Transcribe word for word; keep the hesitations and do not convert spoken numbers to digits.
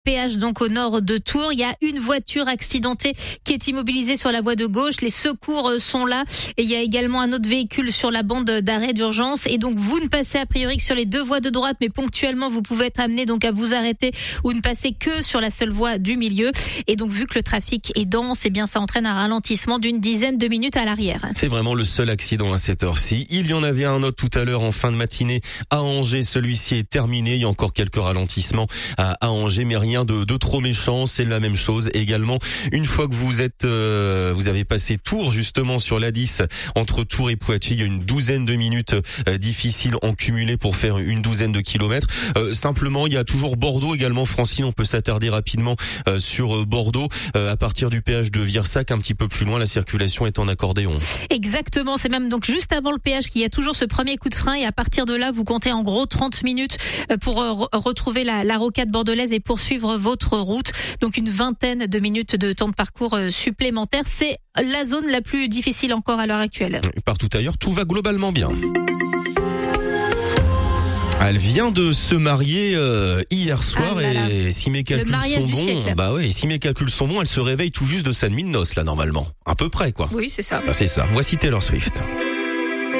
péage donc au nord de Tours. Il y a une voiture accidentée qui est immobilisée sur la voie de gauche. Les secours sont là et il y a également un autre véhicule sur la bande d'arrêt d'urgence. Et donc vous ne passez a priori que sur les deux voies de droite, mais ponctuellement vous pouvez être amené donc à vous arrêter ou ne passer que sur la seule voie du milieu. Et donc vu que le trafic est dense, eh bien ça entraîne un ralentissement d'une dizaine de minutes à l'arrière. C'est vraiment le seul accident à cette heure-ci. Il y en avait un autre tout à l'heure en fin de matinée à Angers. Celui-ci est terminé. Il y a encore quelques ralentissements à, à Angers, mais rien de, de trop méchant. C'est la même chose. Et également, une fois que vous êtes, euh, vous avez passé Tours justement sur l'A dix entre Tours et Poitiers, il y a une douzaine de minutes euh, difficiles en cumulé pour faire une douzaine de kilomètres. Euh, simplement, il y a toujours Bordeaux également. Francine, on peut s'attarder rapidement euh, sur euh, Bordeaux euh, à partir du péage de Virsac, un petit peu plus loin. La circulation est en accordéon. Exactement. C'est même donc juste avant le péage qu'il y a toujours ce premier coup de frein et à partir de là, vous comptez en gros trente minutes pour re- retrouver la, la rocade bordelaise et poursuivre votre route. Donc une vingtaine de minutes de temps de parcours supplémentaire. C'est la zone la plus difficile encore à l'heure actuelle. Partout ailleurs, tout va globalement bien. Elle vient de se marier euh, hier soir ah là là. et si mes calculs sont bons, bah ouais, si mes calculs sont bons, elle se réveille tout juste de sa nuit de noces là normalement, à peu près quoi. Oui, c'est ça. Bah, c'est ça. Voici Taylor Swift.